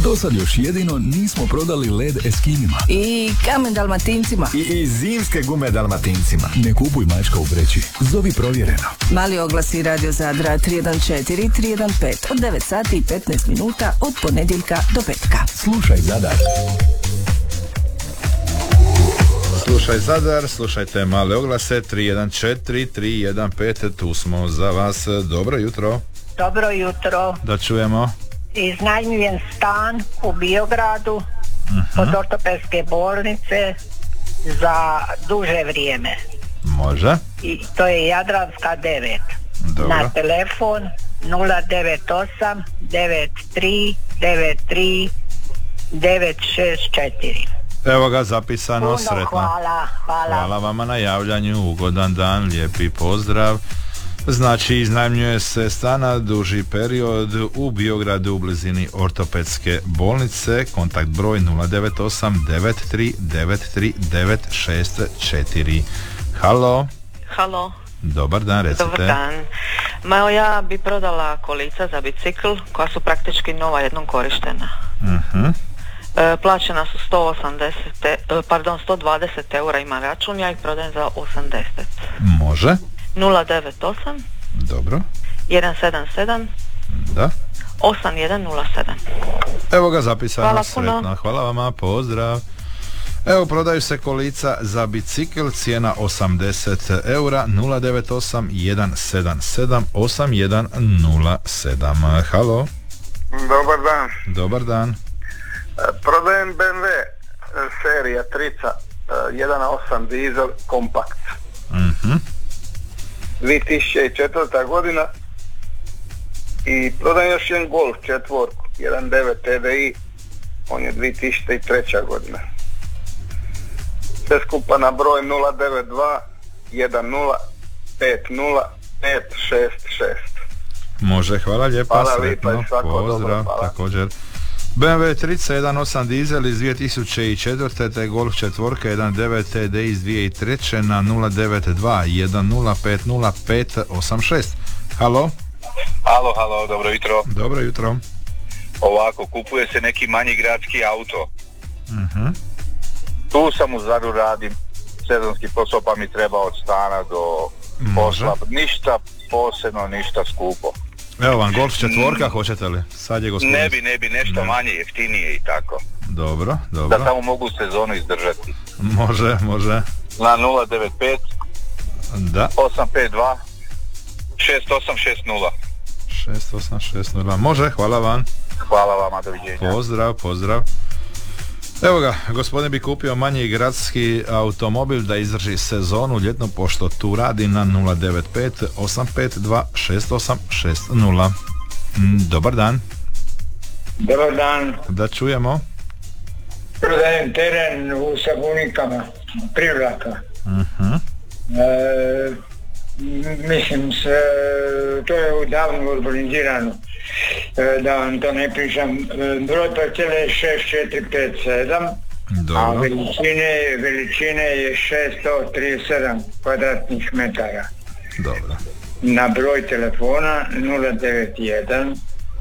Do sad još jedino nismo prodali led Eskimima. I kamen Dalmatincima. I zimske gume Dalmatincima. Ne kupuj mačka u vreći. Zovi provjereno. Mali oglasi Radio Zadra 314 315 od 9 sati i 15 minuta od ponedjeljka do petka. Slušaj Zadar. Slušaj Zadar, slušajte male oglase 314 315, tu smo za vas. Dobro jutro. Dobro jutro. Da čujemo. Iznajmljujem stan u Biogradu od ortopedske bolnice za duže vrijeme. Može. I to je Jadranska 9. Dobro. Na telefon 098 93 93 964. Evo ga zapisano. Puno sretno. hvala. Hvala vama na javljanju, ugodan dan, lijepi pozdrav. Znači, iznajmljuje se stana duži period u Biogradu u blizini ortopedske bolnice. Kontakt broj 098 93 93 964. Halo. Halo. Dobar dan, recite. Dobar dan. Ma ja bi prodala kolica za bicikl koja su praktički nova, jednom korištena. Plaćena su 120 eura ima račun, ja ih prodajem za 80. Može. 098 Dobro. 177 Da. 8107. Evo ga zapisano. Hvala sretno. puno. Hvala vama, pozdrav. Evo, prodaju se kolica za bicikl, cijena 80 eura, 098 177 8107. Halo. Dobar dan. Dobar dan. Prodajem BMW serija Trica 1.8 dizel kompakt. 2004. godina i prodajem još jedan Golf četvorku 1.9 TDI, on je 2003. godina. Sve skupa na broj 092 10 50 566. Može, hvala lijepa, Hvala sretno, lijepa i svako pozdrav, dobro, hvala. također. BMW 3 1.8 dizel iz 2004. te Golf 4 1.9 TD iz 2003. na 092 10 586. Halo. Halo, dobro jutro. Dobro jutro. Ovako, kupuje se neki manji gradski auto. Tu sam u Zadru, radim sezonski posao, pa mi treba od stana do posla. Ništa posebno, ništa skupo. Evo vam Golf 4, hoćete li? Sad je gospodin. Ne bi, nešto manje, jeftinije i tako. Dobro. Da samo mogu sezonu izdržati. Može. Na 095 Da. 852 6860. 6860. Može, hvala vam. Hvala vama, doviđenja. Pozdrav. Evo ga, gospodin bi kupio manji gradski automobil da izdrži sezonu ljetnu, pošto tu radi na 095 852 6860. Dobar dan. Dobar dan. Da čujemo. Prodajem teren u Sabunikama, Privlaka. Mislim to je davno urbanizirano, da vam to ne pričam. Broj parcele je 6457, a veličine je 637 kvadratnih metara. Dobro. Na broj telefona 091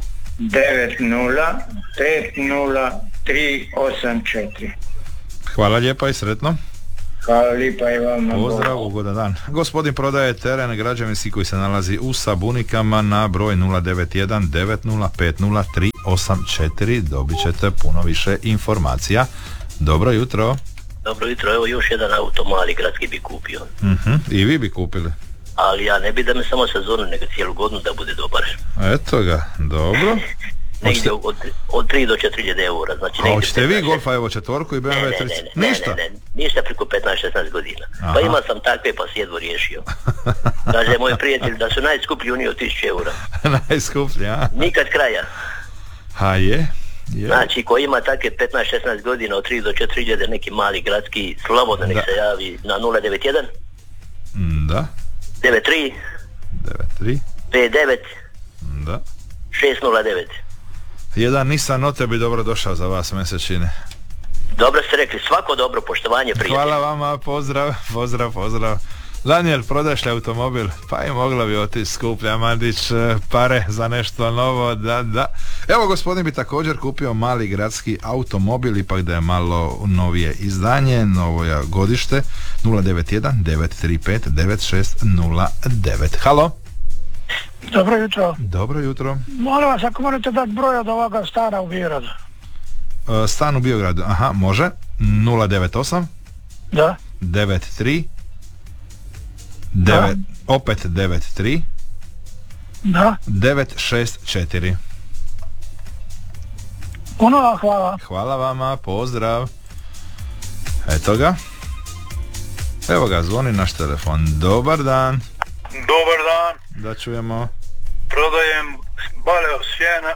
90 50 384. Hvala lijepa i sretno. Hvala lijepa i vama. Pozdrav, ugodan dan. Gospodin prodaje teren građevinski koji se nalazi u Sabunikama na broj 091 90 50 384. Dobit ćete puno više informacija. Dobro jutro. Dobro jutro, evo još jedan auto mali gradski bi kupio. I vi bi kupili? Ali ja ne bi da me samo sezonu, nego cijelu godinu da bude dobar. Eto ga, dobro. Negdje od 3 do 4.000 eura. Znači, a hoćete vi Golfa evo 4 i BMW 3? Ništa? Ne, ništa preko 15-16 godina. Aha. Pa imao sam takve pa si jedvo riješio. Kaže moj prijatelj da su najskuplji oni od 1000 eura. Najskuplji, a? Nikad kraja. A je? Znači ko ima takve 15-16 godina od 3 do 4.000 neki mali gradski, slobodno nek se javi na 091 Da 93 59 Da 609. Jedan Nissan Note bi dobro došao za vas, mesečine. Dobro ste rekli, svako dobro, poštovanje, prijatelj. Hvala vama, pozdrav. Daniel, prodaš li automobil? Pa i mogla bi otići skuplja, Mandić, pare za nešto novo, da. Evo, gospodin bi također kupio mali gradski automobil, ipak da je malo novije izdanje, novo godište, 091-935-9609. Halo? Dobro jutro. Dobro jutro. Molim vas, ako morate dati broj od ovoga stana u Biogradu. Stan u Biogradu, aha, može. 098 Da. 93 9, opet 93 Da. 964. Puno vam hvala. Hvala vama, pozdrav. Eto ga. Evo ga, zvoni naš telefon. Dobar dan. Dobar dan. Da čujemo. Prodajem bale od sjena.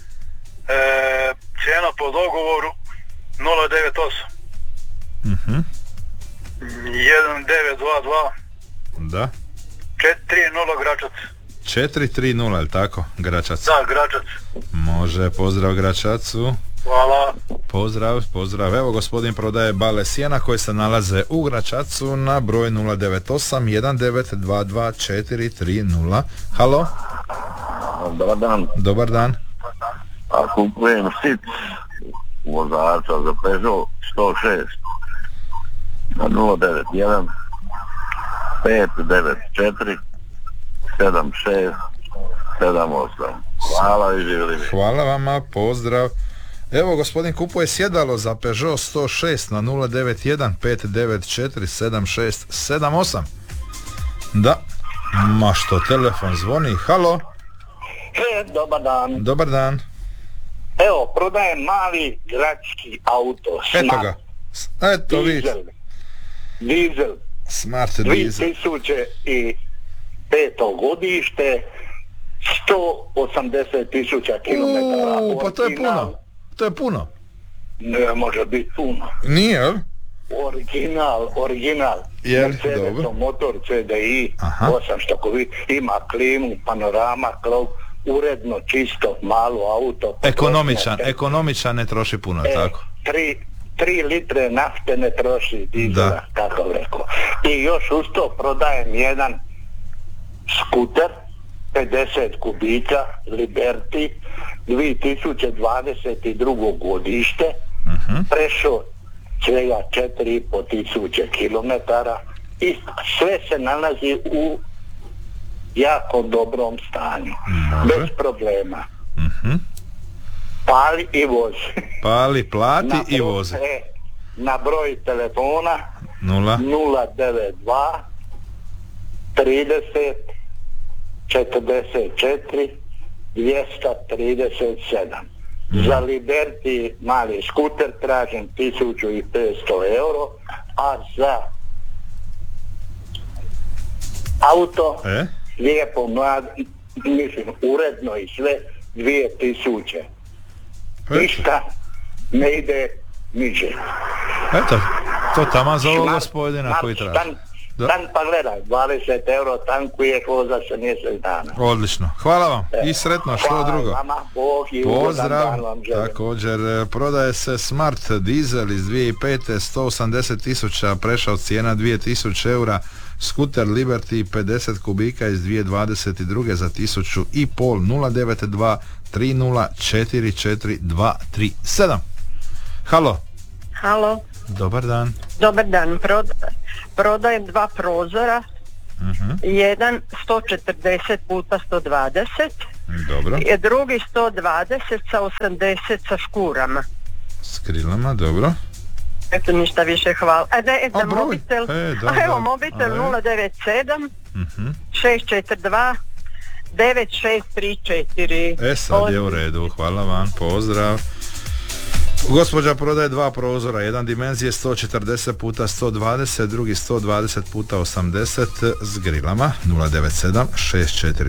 Cijena po dogovoru 098. 1922. Da. 430 Gračac. 430, je li tako? Gračac. Da, Gračac. Može, pozdrav Gračacu. Hvala. Pozdrav. Evo, gospodin prodaje bale sjena koje se nalaze u Gračacu na broj 098 1922 430. Halo? Dobar dan. A kupujem sit vozača za Peugeot 106 na 091 594 76 78. Hvala i živjeli mi. Hvala vama, pozdrav. Evo, gospodin kupuje sjedalo za Peugeot 106 na 091 594 7678. Da. Ma što, telefon zvoni. Halo? Dobar dan. Dobar dan. Evo, prodajem mali gradski auto. Eto ga. Eto vi. Dizel. Smart dizel. 2005. godište, 180.000 km. Pa to je puno. To je puno. Ne može biti puno. Nije, jel? Original. Mercedes motor CDI 8 štokovi, ima klimu, panorama, krov, uredno, čisto, malo auto. Ekonomičan, ne troši puno, tako? 3 litre nafte ne troši dizela, kako rekao. I još uz to prodajem jedan skuter, 50 kubika, Liberty, 2022. godište, prešao svega 4.500 kilometara i sve se nalazi u jako dobrom stanju, bez problema. Pali i vozi. Pali, plati i vozi. Na broj telefona 092 30 44 237. Za Liberty mali skuter tražim 1500 euro, a za auto lijepo mlad, mislim uredno i sve 2000. Ništa ne ide niže. Eto, to tamo za ovog gospodina koji traži. Dan pa gledaj, 20 euro tankuje ko za se mjesec dana. Odlično, hvala vam i sretno, što drugo. Vama, Bog i pozdrav, vam želim. također prodaje se Smart dizel iz 2005. 180.000, prešao cijena 2000 eura, skuter Liberty 50 kubika iz 2022. za 1.500, 092 30 44 237. Halo. Dobar dan. Dobar dan, prodajem 2 prozora, jedan 140 puta 120, dobro. I drugi 120 sa 80 sa škurama. S krilama, dobro. Eto, ništa više, hvala. Eto, mobitel, mobitel 097 642 9634. Sad je u redu, hvala vam, pozdrav. Gospođa prodaje 2 prozora, jedan dimenzije 140 puta 120, drugi 120 puta 80 s grilama, 097